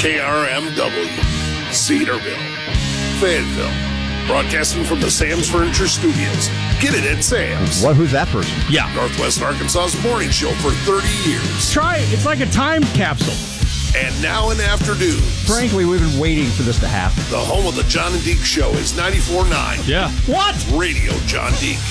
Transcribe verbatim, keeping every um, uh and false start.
K R M W, Cedarville, Fayetteville. Broadcasting from the Sam's Furniture Studios. Get it at Sam's. What? Who's that person? Yeah. Northwest Arkansas's morning show for thirty years. Try it. It's like a time capsule. And now in afternoons. Frankly, we've been waiting for this to happen. The home of the John and Deke Show is ninety-four point nine. Yeah. What? Radio John Deke.